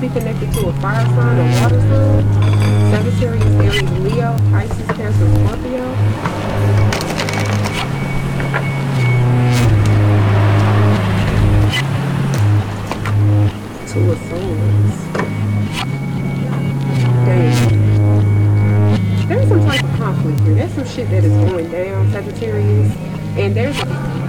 be connected to a fire sign or water sign. Sagittarius, Aries, Leo, Pisces, Cancer, Scorpio. Two of Swords. Dang. There's some type of conflict here. There's some shit that is going down, Sagittarius. And there's